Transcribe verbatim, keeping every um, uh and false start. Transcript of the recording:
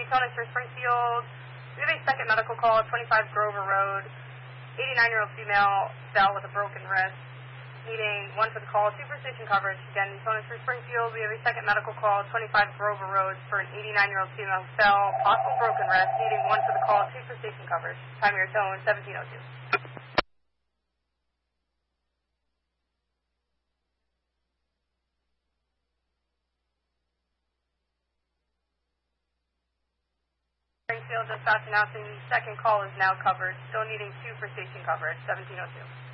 Econis for Springfield. We have a second medical call, twenty-five Grover Road. eighty-nine-year-old female fell with a broken wrist, needing one for the call, two for station coverage. Again, Econis for Springfield. We have a second medical call, twenty-five Grover Road, for an eighty-nine-year-old female who fell, possible broken wrist, needing one for the call, two for station coverage. Time of your tone, seventeen oh two. Springfield dispatch announcing the second call is now covered, still needing two for station coverage, seventeen oh two.